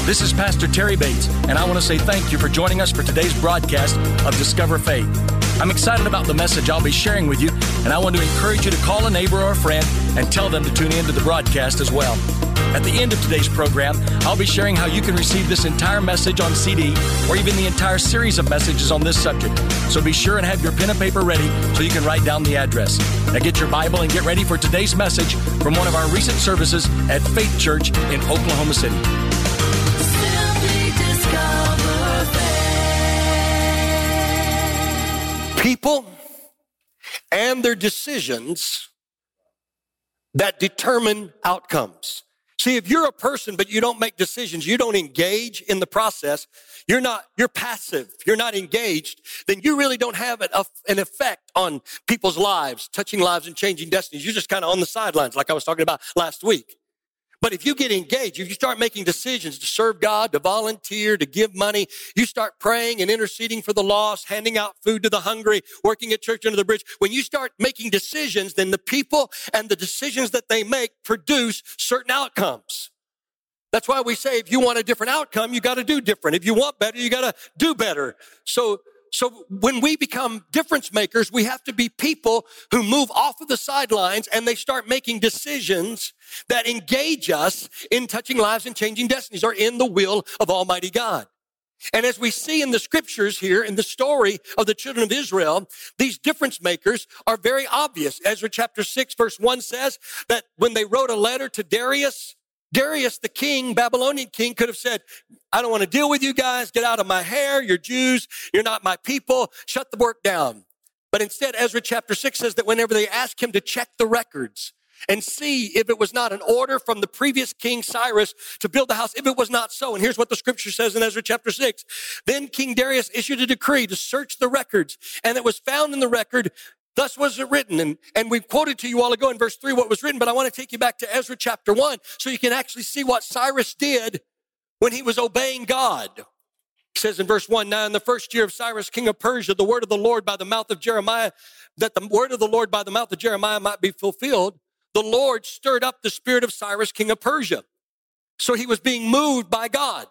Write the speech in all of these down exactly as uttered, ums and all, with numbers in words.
This is Pastor Terry Bates, and I want to say thank you for joining us for today's broadcast of Discover Faith. I'm excited about the message I'll be sharing with you, and I want to encourage you to call a neighbor or a friend and tell them to tune in to the broadcast as well. At the end of today's program, I'll be sharing how you can receive this entire message on C D or even the entire series of messages on this subject. So be sure and have your pen and paper ready so you can write down the address. Now get your Bible and get ready for today's message from one of our recent services at Faith Church in Oklahoma City. People and their decisions that determine outcomes. See, if you're a person, but you don't make decisions, you don't engage in the process, you're not, you're passive, you're not engaged, then you really don't have an, an effect on people's lives, touching lives and changing destinies. You're just kind of on the sidelines, like I was talking about last week. But if you get engaged, if you start making decisions to serve God, to volunteer, to give money, you start praying and interceding for the lost, handing out food to the hungry, working at Church Under the Bridge. When you start making decisions, then the people and the decisions that they make produce certain outcomes. That's why we say if you want a different outcome, you got to do different. If you want better, you got to do better. So So when we become difference makers, we have to be people who move off of the sidelines and they start making decisions that engage us in touching lives and changing destinies or in the will of Almighty God. And as we see in the scriptures here, in the story of the children of Israel, these difference makers are very obvious. Ezra chapter six verse one says that when they wrote a letter to Darius, Darius, the king, Babylonian king, could have said, I don't want to deal with you guys. Get out of my hair. You're Jews. You're not my people. Shut the work down. But instead, Ezra chapter six says that whenever they asked him to check the records and see if it was not an order from the previous king Cyrus to build the house, if it was not so. And here's what the scripture says in Ezra chapter six. Then King Darius issued a decree to search the records, and it was found in the record, thus was it written. And, and we've quoted to you all ago in verse three what was written, but I want to take you back to Ezra chapter one so you can actually see what Cyrus did when he was obeying God. It says in verse one, now in the first year of Cyrus, king of Persia, the word of the Lord by the mouth of Jeremiah, that the word of the Lord by the mouth of Jeremiah might be fulfilled, the Lord stirred up the spirit of Cyrus, king of Persia. So he was being moved by God.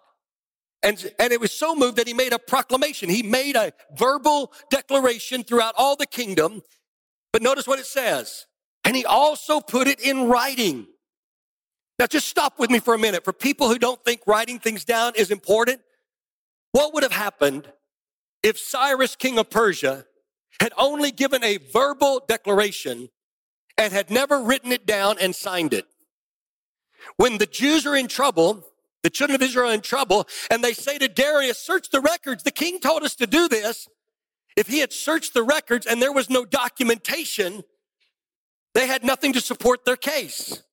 And, and it was so moved that he made a proclamation. He made a verbal declaration throughout all the kingdom. But notice what it says. And he also put it in writing. Now just stop with me for a minute. For people who don't think writing things down is important, what would have happened if Cyrus, king of Persia, had only given a verbal declaration and had never written it down and signed it? When the Jews are in trouble, the children of Israel are in trouble, and they say to Darius, search the records. The king told us to do this. If he had searched the records and there was no documentation, they had nothing to support their case.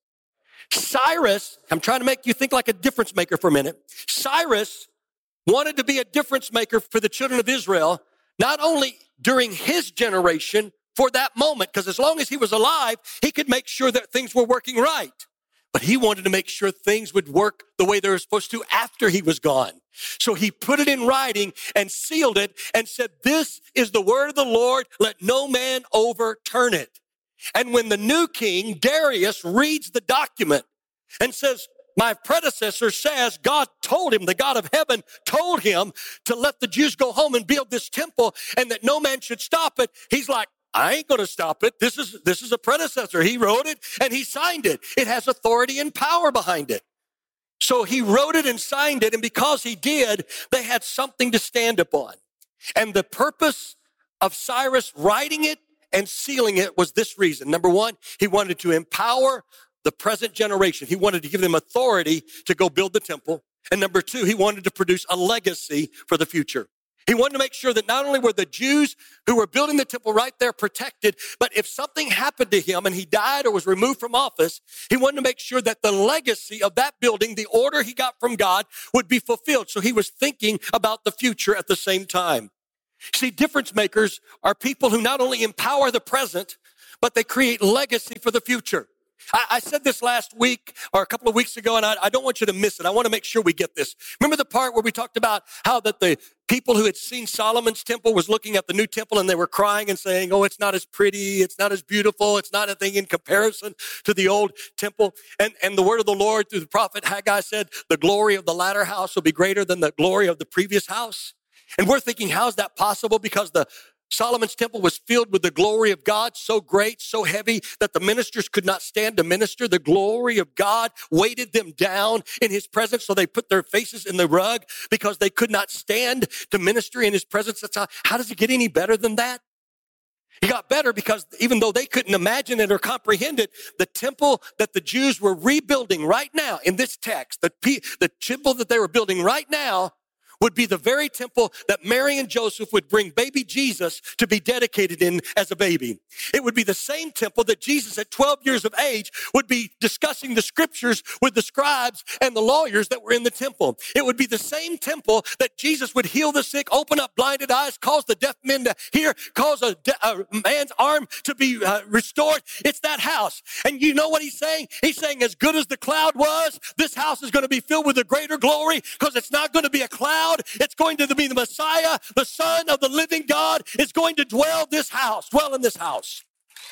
Cyrus, I'm trying to make you think like a difference maker for a minute. Cyrus wanted to be a difference maker for the children of Israel, not only during his generation for that moment, because as long as he was alive, he could make sure that things were working right. But he wanted to make sure things would work the way they were supposed to after he was gone. So he put it in writing and sealed it and said, this is the word of the Lord. Let no man overturn it. And when the new king, Darius, reads the document and says, my predecessor says God told him, the God of heaven told him to let the Jews go home and build this temple and that no man should stop it. He's like, I ain't going to stop it. This is, this is a predecessor. He wrote it and he signed it. It has authority and power behind it. So he wrote it and signed it. And because he did, they had something to stand upon. And the purpose of Cyrus writing it and sealing it was this reason. Number one, he wanted to empower the present generation. He wanted to give them authority to go build the temple. And number two, he wanted to produce a legacy for the future. He wanted to make sure that not only were the Jews who were building the temple right there protected, but if something happened to him and he died or was removed from office, he wanted to make sure that the legacy of that building, the order he got from God, would be fulfilled. So he was thinking about the future at the same time. See, difference makers are people who not only empower the present, but they create legacy for the future. I, I said this last week or a couple of weeks ago, and I, I don't want you to miss it. I want to make sure we get this. Remember the part where we talked about how that the people who had seen Solomon's temple was looking at the new temple and they were crying and saying, oh, it's not as pretty. It's not as beautiful. It's not a thing in comparison to the old temple. And, and the word of the Lord through the prophet Haggai said, the glory of the latter house will be greater than the glory of the previous house. And we're thinking, how's that possible? Because the Solomon's temple was filled with the glory of God, so great, so heavy that the ministers could not stand to minister. The glory of God weighted them down in his presence, so they put their faces in the rug because they could not stand to minister in his presence. That's how, how does it get any better than that? It got better because even though they couldn't imagine it or comprehend it, the temple that the Jews were rebuilding right now in this text, the, the temple that they were building right now, would be the very temple that Mary and Joseph would bring baby Jesus to be dedicated in as a baby. It would be the same temple that Jesus at twelve years of age would be discussing the scriptures with the scribes and the lawyers that were in the temple. It would be the same temple that Jesus would heal the sick, open up blinded eyes, cause the deaf men to hear, cause a, de- a man's arm to be uh, restored. It's that house. And you know what he's saying? He's saying as good as the cloud was, this house is going to be filled with a greater glory because it's not going to be a cloud. It's going to be the Messiah, the Son of the living God, is going to dwell this house, dwell in this house.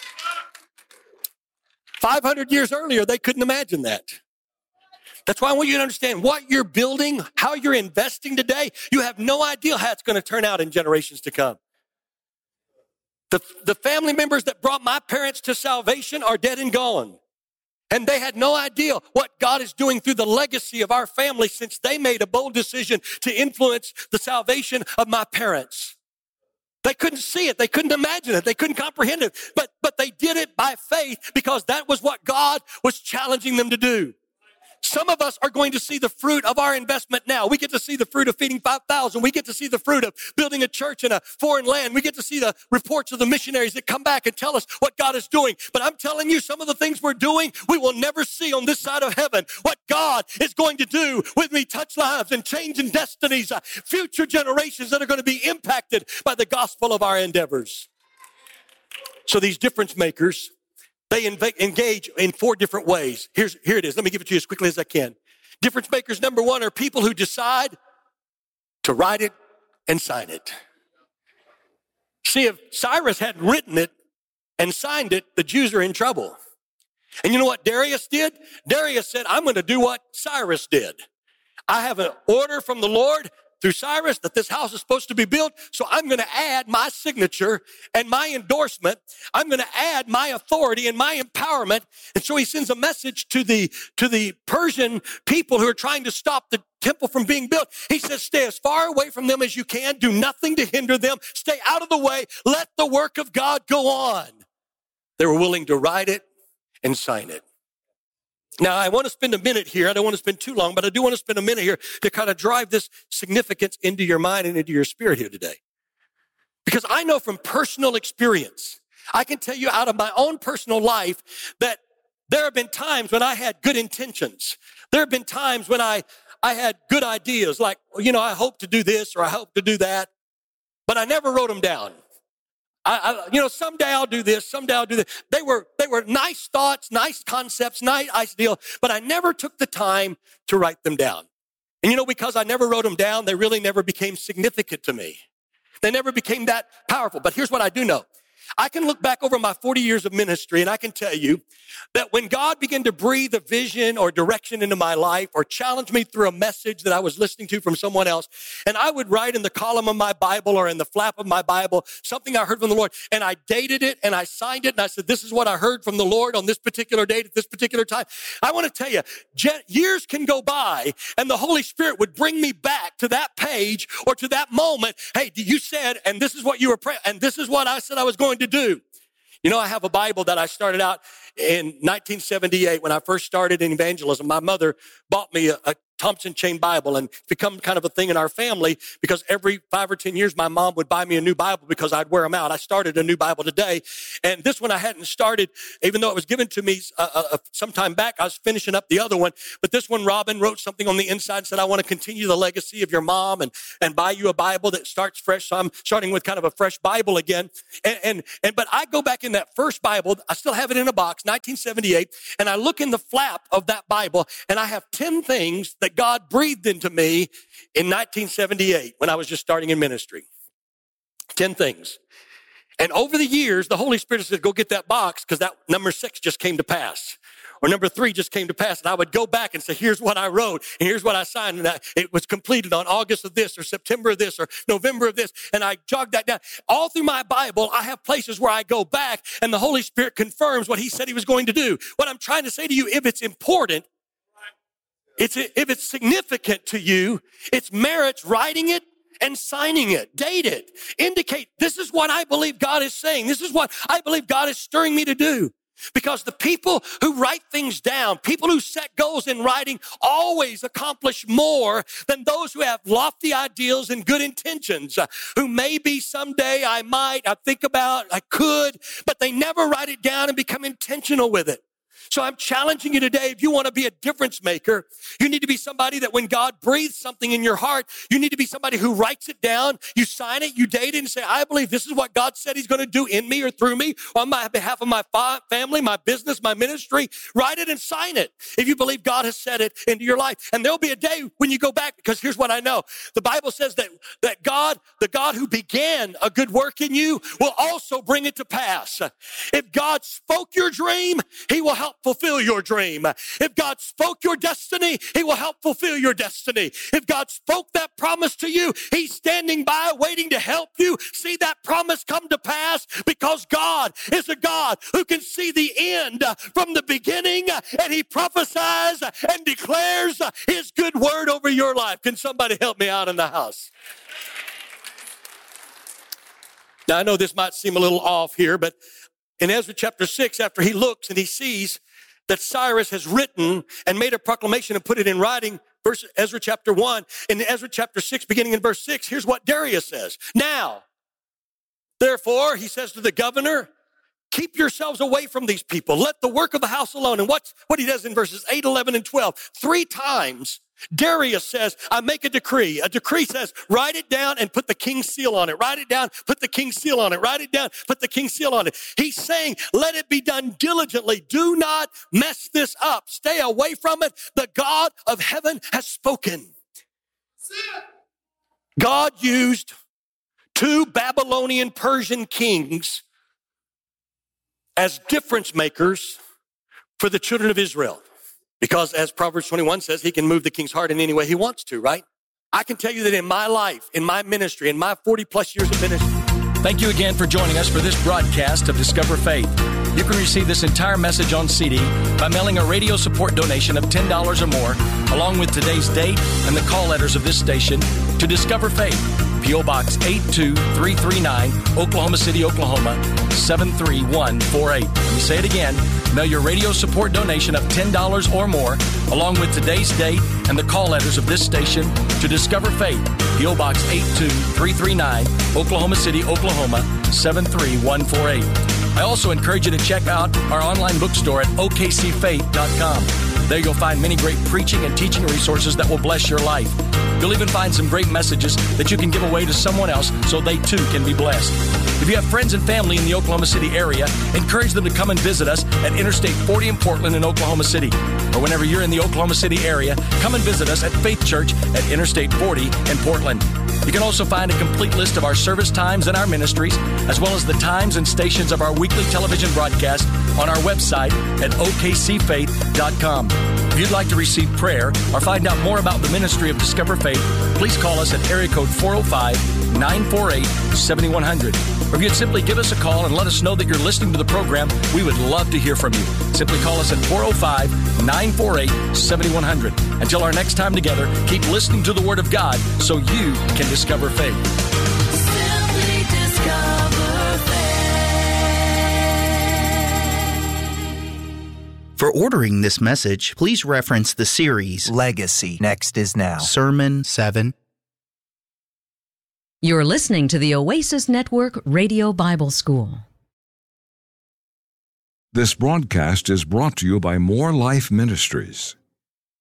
five hundred years earlier, they couldn't imagine that. That's why I want you to understand what you're building, how you're investing today. You have no idea how it's going to turn out in generations to come. The, the family members that brought my parents to salvation are dead and gone. And they had no idea what God is doing through the legacy of our family since they made a bold decision to influence the salvation of my parents. They couldn't see it. They couldn't imagine it. They couldn't comprehend it. But, but they did it by faith because that was what God was challenging them to do. Some of us are going to see the fruit of our investment now. We get to see the fruit of feeding five thousand. We get to see the fruit of building a church in a foreign land. We get to see the reports of the missionaries that come back and tell us what God is doing. But I'm telling you, some of the things we're doing, we will never see on this side of heaven. What God is going to do with me, touch lives and changing destinies, uh, future generations that are going to be impacted by the gospel of our endeavors. So these difference makers, they engage in four different ways. Here's, here it is. Let me give it to you as quickly as I can. Difference makers, number one, are people who decide to write it and sign it. See, if Cyrus hadn't written it and signed it, the Jews are in trouble. And you know what Darius did? Darius said, I'm going to do what Cyrus did. I have an order from the Lord through Cyrus that this house is supposed to be built. So I'm going to add my signature and my endorsement. I'm going to add my authority and my empowerment. And so he sends a message to the, to the Persian people who are trying to stop the temple from being built. He says, stay as far away from them as you can. Do nothing to hinder them. Stay out of the way. Let the work of God go on. They were willing to write it and sign it. Now, I want to spend a minute here. I don't want to spend too long, but I do want to spend a minute here to kind of drive this significance into your mind and into your spirit here today. Because I know from personal experience, I can tell you out of my own personal life that there have been times when I had good intentions. There have been times when I, I had good ideas like, you know, I hope to do this or I hope to do that, but I never wrote them down. I, I, you know, someday I'll do this, someday I'll do this. They were, they were nice thoughts, nice concepts, nice ideas, but I never took the time to write them down. And you know, because I never wrote them down, they really never became significant to me. They never became that powerful. But here's what I do know. I can look back over my forty years of ministry and I can tell you that when God began to breathe a vision or direction into my life or challenge me through a message that I was listening to from someone else, and I would write in the column of my Bible or in the flap of my Bible something I heard from the Lord, and I dated it and I signed it and I said, this is what I heard from the Lord on this particular date at this particular time. I want to tell you, years can go by and the Holy Spirit would bring me back to that page or to that moment. Hey, you said, and this is what you were praying, and this is what I said I was going to do. You know, I have a Bible that I started out in nineteen seventy-eight when I first started in evangelism. My mother bought me a, a Thompson Chain Bible, and it's become kind of a thing in our family because every five or ten years, my mom would buy me a new Bible because I'd wear them out. I started a new Bible today, and this one I hadn't started, even though it was given to me uh, uh, some time back. I was finishing up the other one, but this one, Robin wrote something on the inside and said, I want to continue the legacy of your mom and, and buy you a Bible that starts fresh. So I'm starting with kind of a fresh Bible again. And, and, and but I go back in that first Bible, I still have it in a box, nineteen seventy-eight, and I look in the flap of that Bible, and I have ten things that God breathed into me in nineteen seventy-eight when I was just starting in ministry. ten things. And over the years, the Holy Spirit said, go get that box, because that number six just came to pass. Or number three just came to pass. And I would go back and say, here's what I wrote, and here's what I signed. And I, it was completed on August of this, or September of this, or November of this. And I jogged that down. All through my Bible, I have places where I go back, and the Holy Spirit confirms what he said he was going to do. What I'm trying to say to you, if it's important, it's, if it's significant to you, it's merits writing it and signing it, date it, indicate this is what I believe God is saying. This is what I believe God is stirring me to do. Because the people who write things down, people who set goals in writing, always accomplish more than those who have lofty ideals and good intentions, uh, who maybe someday I might, I think about, I could, but they never write it down and become intentional with it. So I'm challenging you today, if you want to be a difference maker, you need to be somebody that when God breathes something in your heart, you need to be somebody who writes it down, you sign it, you date it, and say, I believe this is what God said he's going to do in me or through me, on my behalf of my family, my business, my ministry. Write it and sign it if you believe God has said it into your life. And there'll be a day when you go back, because here's what I know. The Bible says that, that God, the God who began a good work in you, will also bring it to pass. If God spoke your dream, he will help fulfill your dream. If God spoke your destiny, he will help fulfill your destiny. If God spoke that promise to you, he's standing by waiting to help you see that promise come to pass, because God is a God who can see the end from the beginning, and he prophesies and declares his good word over your life. Can somebody help me out in the house? Now, I know this might seem a little off here, but in Ezra chapter six, after he looks and he sees that Cyrus has written and made a proclamation and put it in writing, verse Ezra chapter one, in Ezra chapter six, beginning in verse six, here's what Darius says. Now, therefore, he says to the governor, keep yourselves away from these people. Let the work of the house alone. And what's what he does in verses eight, eleven, and twelve. Three times, Darius says, I make a decree. A decree says, write it down and put the king's seal on it. Write it down, put the king's seal on it. Write it down, put the king's seal on it. He's saying, let it be done diligently. Do not mess this up. Stay away from it. The God of heaven has spoken. God used two Babylonian Persian kings as difference makers for the children of Israel. Because as Proverbs twenty-one says, he can move the king's heart in any way he wants to, right? I can tell you that in my life, in my ministry, in my forty plus years of ministry. Thank you again for joining us for this broadcast of Discover Faith. You can receive this entire message on C D by mailing a radio support donation of ten dollars or more, along with today's date and the call letters of this station, to Discover Faith, P O Box eight two three three nine, Oklahoma City, Oklahoma, seven three one four eight. Let me say it again. Mail your radio support donation of ten dollars or more, along with today's date and the call letters of this station, to Discover Faith, P O Box eight two three three nine, Oklahoma City, Oklahoma, seven three one four eight. I also encourage you to check out our online bookstore at O K C faith dot com. There you'll find many great preaching and teaching resources that will bless your life. You'll even find some great messages that you can give away to someone else so they too can be blessed. If you have friends and family in the Oklahoma City area, encourage them to come and visit us at Interstate forty in Portland in Oklahoma City. Or whenever you're in the Oklahoma City area, come and visit us at Faith Church at Interstate forty in Portland. You can also find a complete list of our service times and our ministries, as well as the times and stations of our weekly television broadcast on our website at O K C faith dot com. If you'd like to receive prayer or find out more about the ministry of Discover Faith, please call us at area code four oh five, nine four eight, seven one zero zero. Or if you'd simply give us a call and let us know that you're listening to the program, we would love to hear from you. Simply call us at four oh five, nine four eight, seven one zero zero. Until our next time together, keep listening to the Word of God so you can discover faith. Simply discover faith. For For ordering this message, please reference the series Legacy. Next is now. Sermon seven. You're listening to the Oasis Network Radio Bible School. This broadcast is brought to you by More Life Ministries.